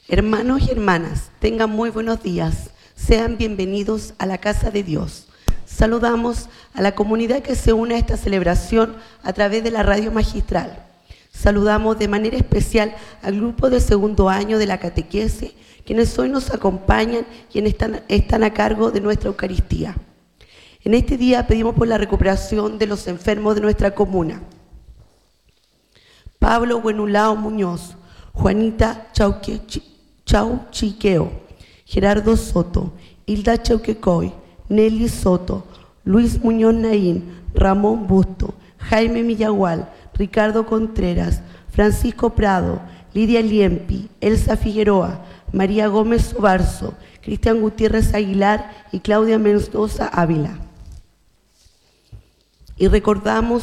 Hermanos y hermanas, tengan muy buenos días. Sean bienvenidos a la casa de Dios. Saludamos a la comunidad que se une a esta celebración a través de la radio magistral. Saludamos de manera especial al grupo de segundo año de la catequesis, quienes hoy nos acompañan y quienes están a cargo de nuestra Eucaristía. En este día pedimos por la recuperación de los enfermos de nuestra comuna. Pablo Buenulao Muñoz, Juanita Chauchiqueo, Gerardo Soto, Hilda Chauquecoy, Nelly Soto, Luis Muñoz Naín, Ramón Busto, Jaime Millagual, Ricardo Contreras, Francisco Prado, Lidia Liempi, Elsa Figueroa, María Gómez Sobarzo, Cristian Gutiérrez Aguilar y Claudia Mendoza Ávila. Y recordamos